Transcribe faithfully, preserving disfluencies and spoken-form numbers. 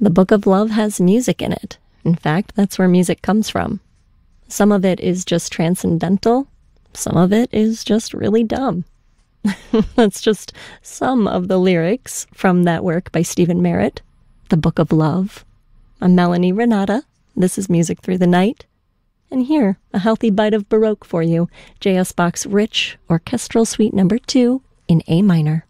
The Book of Love has music in it. In fact, that's where music comes from. Some of it is just transcendental. Some of it is just really dumb. That's just some of the lyrics from that work by Stephen Merritt, The Book of Love. I'm Melanie Renata. This is Music Through the Night. And here, a healthy bite of Baroque for you. J S. Bach's Rich Orchestral Suite Number two in A minor.